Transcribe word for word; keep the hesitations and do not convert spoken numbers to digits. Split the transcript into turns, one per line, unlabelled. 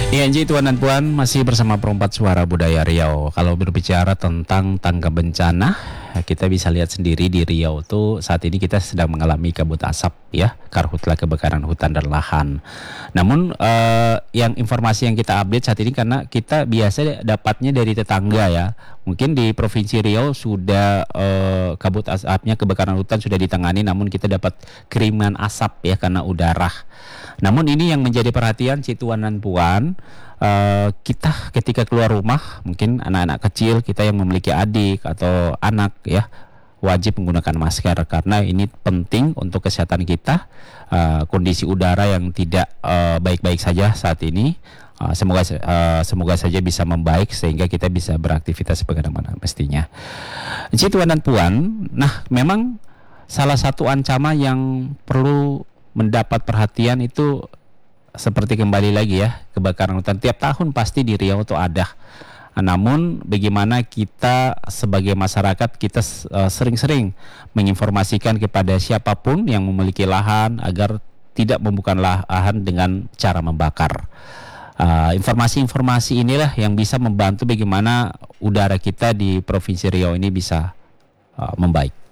I N J Tuan dan Puan masih bersama Perempat Suara Budaya Riau. Kalau berbicara tentang tangga bencana, kita bisa lihat sendiri di Riau tuh saat ini kita sedang mengalami kabut asap ya, karhutla kebakaran hutan dan lahan. Namun eh, yang informasi yang kita update saat ini karena kita biasa dapatnya dari tetangga ya. Mungkin di Provinsi Riau sudah eh, kabut asapnya kebakaran hutan sudah ditangani, namun kita dapat kiriman asap ya karena udara. Namun ini yang menjadi perhatian si Tuan dan Puan, uh, kita ketika keluar rumah, mungkin anak-anak kecil kita yang memiliki adik atau anak ya, wajib menggunakan masker karena ini penting untuk kesehatan kita. Uh, kondisi udara yang tidak uh, baik-baik saja saat ini, uh, semoga uh, semoga saja bisa membaik sehingga kita bisa beraktivitas sebagaimana mestinya. Si Tuan dan Puan, nah memang salah satu ancaman yang perlu mendapat perhatian itu seperti kembali lagi ya, kebakaran hutan tiap tahun pasti di Riau itu ada. Namun bagaimana kita sebagai masyarakat kita uh, sering-sering menginformasikan kepada siapapun yang memiliki lahan agar tidak membuka lahan dengan cara membakar. Uh, informasi-informasi inilah yang bisa membantu bagaimana udara kita di Provinsi Riau ini bisa uh, membaik.